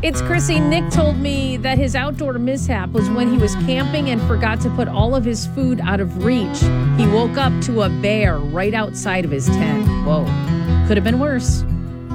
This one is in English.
It's Chrissy. Nick told me that his outdoor mishap was when he was camping and forgot to put all of his food out of reach. He woke up to a bear right outside of his tent. Whoa. Could have been worse.